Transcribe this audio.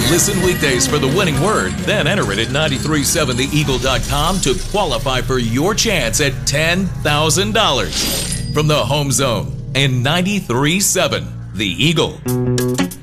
Listen weekdays for the winning word, then enter it at 937theeagle.com to qualify for your chance at $10,000. From the Home Zone and 93.7 The Eagle.